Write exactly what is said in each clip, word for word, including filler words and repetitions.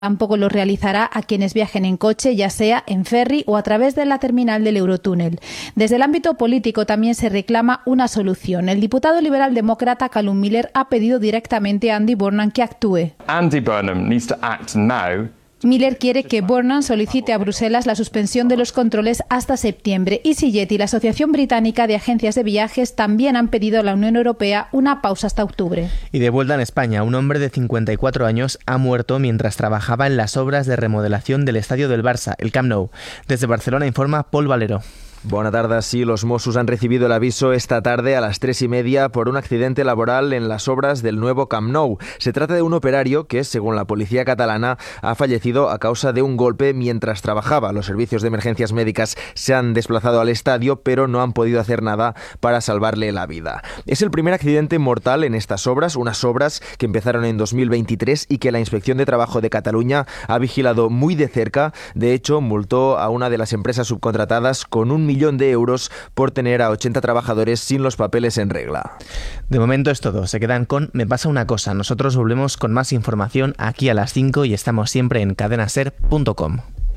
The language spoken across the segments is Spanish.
Tampoco lo realizará a quienes viajen en coche, ya sea en ferry o a través de la terminal del Eurotúnel. Desde el ámbito político también se reclama una solución. El diputado liberal demócrata Callum Miller ha pedido directamente a Andy Burnham que actúe. Andy Burnham needs to act now. Miller quiere que Burnham solicite a Bruselas la suspensión de los controles hasta septiembre y EasyJet y la Asociación Británica de Agencias de Viajes también han pedido a la Unión Europea una pausa hasta octubre. Y de vuelta en España, un hombre de cincuenta y cuatro años ha muerto mientras trabajaba en las obras de remodelación del estadio del Barça, el Camp Nou. Desde Barcelona informa Pol Valero. Bona tarda. Sí, los Mossos han recibido el aviso esta tarde a las tres y media por un accidente laboral en las obras del nuevo Camp Nou. Se trata de un operario que, según la policía catalana, ha fallecido a causa de un golpe mientras trabajaba. Los servicios de emergencias médicas se han desplazado al estadio, pero no han podido hacer nada para salvarle la vida. Es el primer accidente mortal en estas obras, unas obras que empezaron en dos mil veintitrés y que la Inspección de Trabajo de Cataluña ha vigilado muy de cerca. De hecho, multó a una de las empresas subcontratadas con un millón de euros por tener a ochenta trabajadores sin los papeles en regla. De momento es todo. Se quedan con Me pasa una cosa. Nosotros volvemos con más información aquí a las cinco y estamos siempre en cadena ser punto com.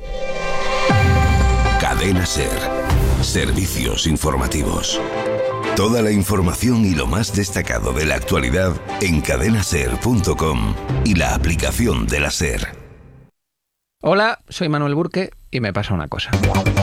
Cadena Ser. Servicios informativos. Toda la información y lo más destacado de la actualidad en cadena ser punto com y la aplicación de la SER. Hola, soy Manuel Burke y me pasa una cosa.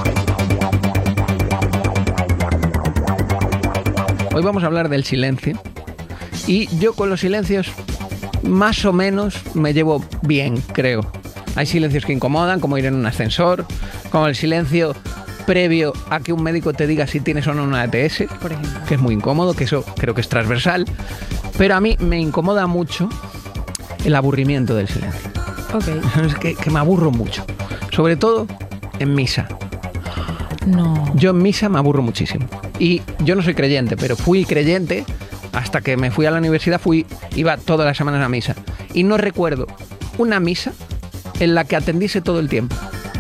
Hoy vamos a hablar del silencio y yo con los silencios más o menos me llevo bien, creo. Hay silencios que incomodan, como ir en un ascensor, como el silencio previo a que un médico te diga si tienes o no una E T S, por ejemplo, que es muy incómodo, que eso creo que es transversal, pero a mí me incomoda mucho el aburrimiento del silencio. Okay. Es que, que me aburro mucho, sobre todo en misa. No. Yo en misa me aburro muchísimo. Y yo no soy creyente, pero fui creyente hasta que me fui a la universidad, fui, iba todas las semanas a misa. Y no recuerdo una misa en la que atendiese todo el tiempo.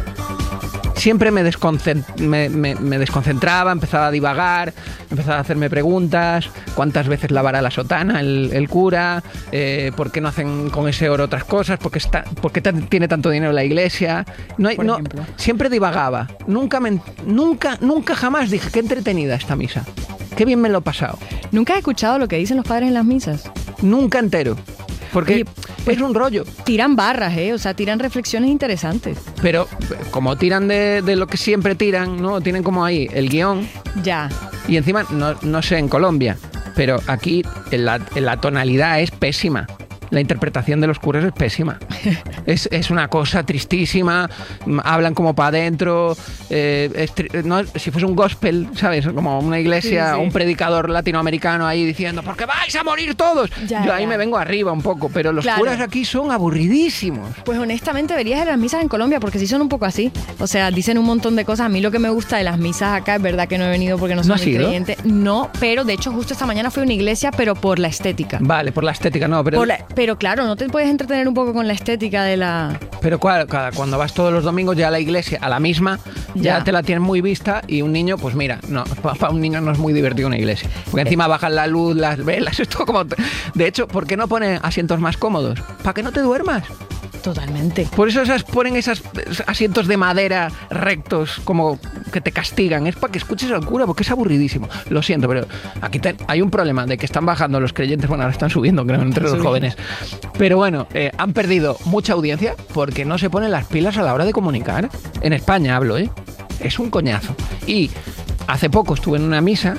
Siempre me, desconcent- me, me, me desconcentraba, empezaba a divagar, empezaba a hacerme preguntas, cuántas veces lavará la sotana el, el cura, eh, por qué no hacen con ese oro otras cosas, por qué, está, por qué t- tiene tanto dinero la iglesia. No hay, no, siempre divagaba, nunca, me, nunca, nunca jamás dije qué entretenida esta misa, qué bien me lo he pasado. ¿Nunca has escuchado lo que dicen los padres en las misas? Nunca entero. Porque Oye, pues, es un rollo. Tiran barras, ¿eh? O sea, tiran reflexiones interesantes. Pero como tiran de, de lo que siempre tiran, ¿no? Tienen como ahí el guión. Ya. Y encima, no, no sé en Colombia, pero aquí en la, en la tonalidad es pésima. La interpretación de los curas es pésima. Es, es una cosa tristísima, hablan como para adentro, eh, tri- no, si fuese un gospel, ¿sabes? Como una iglesia, sí, sí. Un predicador latinoamericano ahí diciendo «¡Porque vais a morir todos!». Ya, Yo ahí ya. me vengo arriba un poco, pero los claro. curas aquí son aburridísimos. Pues honestamente deberías ir a las misas en Colombia, porque sí son un poco así. O sea, dicen un montón de cosas. A mí lo que me gusta de las misas acá, es verdad que no he venido porque no soy ¿No muy has ido? creyente. No, pero de hecho justo esta mañana fui a una iglesia, pero por la estética. Vale, por la estética, no, pero... Por la- pero claro, no te puedes entretener un poco con la estética de la... Pero cuál, cada, cuando vas todos los domingos ya a la iglesia, a la misma, ya, Ya. te la tienes muy vista y un niño, pues mira, no, para un niño no es muy divertido una iglesia. Porque encima bajan la luz, las velas, es todo como... De hecho, ¿por qué no ponen asientos más cómodos? ¿Para que no te duermas? Totalmente. Por eso esas ponen esos asientos de madera rectos, como que te castigan. Es para que escuches al cura, porque es aburridísimo. Lo siento, pero aquí te, hay un problema de que están bajando los creyentes. Bueno, ahora están subiendo, creo, entre los jóvenes. Pero bueno, eh, han perdido mucha audiencia porque no se ponen las pilas a la hora de comunicar. En España hablo, ¿eh? Es un coñazo. Y hace poco estuve en una misa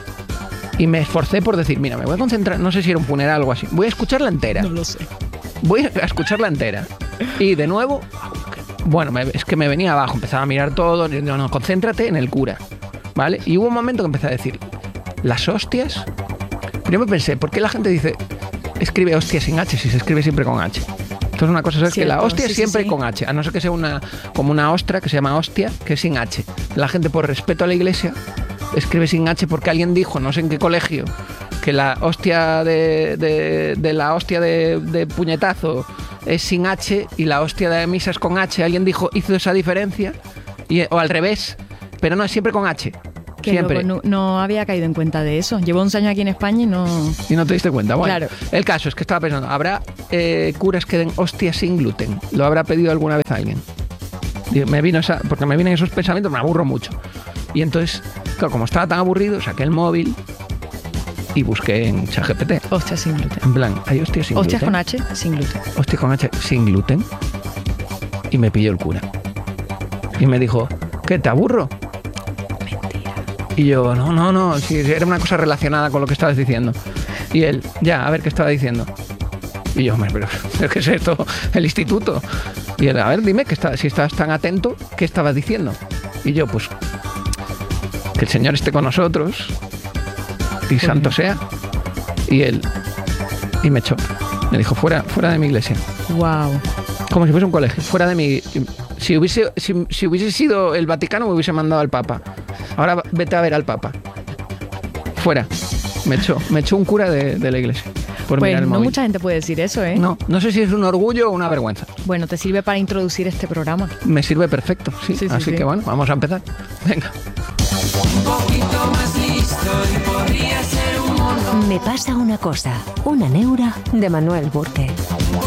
y me esforcé por decir, mira, me voy a concentrar, no sé si era un funeral o algo así. Voy a escucharla entera. No lo sé. Voy a escucharla entera. Y de nuevo, bueno, me, es que me venía abajo, empezaba a mirar todo, no, no, concéntrate en el cura, ¿vale? Y hubo un momento que empecé a decir, las hostias. Primero pensé, ¿por qué la gente dice, escribe hostia sin H si se escribe siempre con H? Entonces una cosa es que la hostia sí, es siempre sí, sí. con H, a no ser que sea una como una ostra que se llama hostia, que es sin H. La gente, por respeto a la iglesia, escribe sin H porque alguien dijo, no sé en qué colegio, que la hostia de, de, de la hostia de, de puñetazo es sin H y la hostia de misa es con H. Alguien dijo, hizo esa diferencia, y, o al revés, pero no, es siempre con H. Qué siempre. loco, no, no había caído en cuenta de eso. Llevo once años aquí en España y no... Y no te diste cuenta. Bueno, Claro. el caso es que estaba pensando, ¿habrá eh, curas que den hostias sin gluten? ¿Lo habrá pedido alguna vez alguien? Digo, me vino esa, porque me vienen esos pensamientos, me aburro mucho. Y entonces, claro, como estaba tan aburrido, saqué el móvil y busqué en ChatGPT. Hostias sin gluten. En plan, ¿hay hostias sin Hostias gluten? con H, sin gluten. Hostias con H sin gluten. Y me pilló el cura. Y me dijo, ¿qué, te aburro? Mentira. Y yo, no, no, no, si era una cosa relacionada con lo que estabas diciendo. Y él, ya, a ver qué estaba diciendo. Y yo, hombre, pero, pero ¿qué es esto? El instituto. Y él, a ver, dime, que está, si estás tan atento, ¿qué estabas diciendo? Y yo, pues, que el Señor esté con nosotros y santo sea. Y él, y me echó. Me dijo, fuera, fuera de mi iglesia. Wow. Como si fuese un colegio, fuera de mi... Si hubiese, si, si hubiese sido el Vaticano, me hubiese mandado al Papa. Ahora vete a ver al Papa. Fuera. Me echó, me echó un cura de, de la iglesia. Por Pues mirar el no móvil. mucha gente puede decir eso, ¿eh? No, no sé si es un orgullo o una vergüenza. Bueno, te sirve para introducir este programa. Me sirve perfecto, sí. Sí, sí, Así sí. que bueno, vamos a empezar. Venga. Me pasa una cosa, una neura de Manuel Burke.